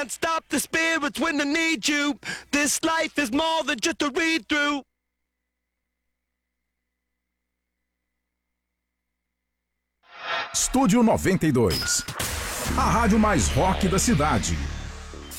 can't stop the spirits when they need you. This life is more than just a read-through. Estúdio 92. A rádio mais rock da cidade.